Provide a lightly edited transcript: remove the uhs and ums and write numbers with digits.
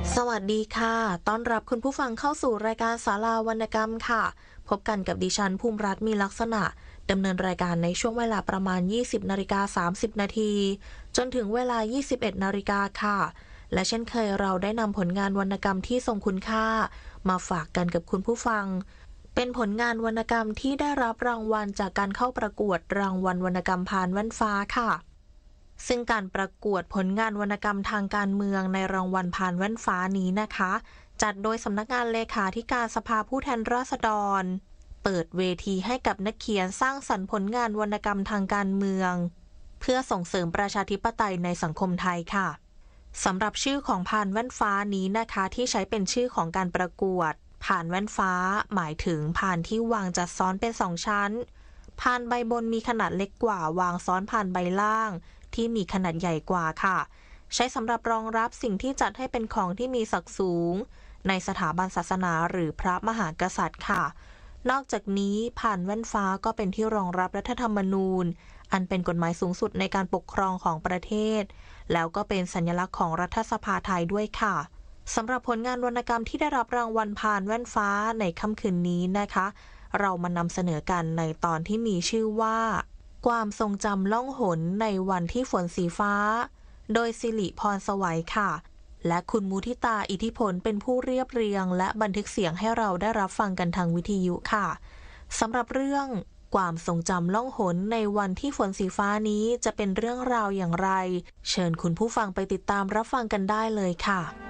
สวัสดีค่ะต้อนรับคุณผู้ฟังเข้าสู่รายการศาลาวรรณกรรมค่ะพบกันกับดิฉันภูมิรัตน์มีลักษณะดำเนินรายการในช่วงเวลาประมาณ 20:30 นาทีจนถึงเวลา 21 นาฬิกาค่ะและเช่นเคยเราได้นำผลงานวรรณกรรมที่ทรงคุณค่ามาฝากกันกับคุณผู้ฟังเป็นผลงานวรรณกรรมที่ได้รับรางวัลจากการเข้าประกวดรางวัลวรรณกรรมพานแว่นฟ้าค่ะ ซึ่งการประกวดผลงานวรรณกรรมทางการเมืองในรางวัลพานแว่นฟ้านี้นะคะจัดโดยสำนักงานเลขาธิการสภาผู้แทนราษฎรเปิดเวทีให้กับนักเขียนสร้างสรรค์ผลงานวรรณกรรมทางการเมืองเพื่อส่งเสริมประชาธิปไตยในสังคมไทยค่ะสำหรับชื่อของพานแว่นฟ้านี้นะคะที่ใช้เป็นชื่อของการประกวดพานแว่นฟ้าหมายถึงพานที่วางจัดซ้อนเป็น2ชั้นพานใบบนมีขนาดเล็กกว่าวางซ้อนพานใบล่างที่มีขนาดใหญ่กว่าค่ะใช้สำหรับรองรับสิ่งที่จัดให้เป็นของที่มีศักดิ์สูงในสถาบันศาสนาหรือพระมหากษัตริย์ค่ะนอกจากนี้พานแว่นฟ้าก็เป็นที่รองรับรัฐธรรมนูญอันเป็นกฎหมายสูงสุดในการปกครองของประเทศแล้วก็เป็นสัญลักษณ์ของรัฐสภาไทยด้วยค่ะสำหรับผลงานวรรณกรรมที่ได้รับรางวัลพานแว่นฟ้าในค่ำคืนนี้นะคะเรามานำเสนอกันในตอนที่มีชื่อว่าความทรงจำล่องหนในวันที่ฝนสีฟ้าโดยสิริพรสวัยค่ะและคุณมุทิตาอิทธิพลเป็นผู้เรียบเรียงและบันทึกเสียงให้เราได้รับฟังกันทางวิทยุค่ะสำหรับเรื่องความทรงจำล่องหนในวันที่ฝนสีฟ้านี้จะเป็นเรื่องราวอย่างไรเชิญคุณผู้ฟังไปติดตามรับฟังกันได้เลยค่ะ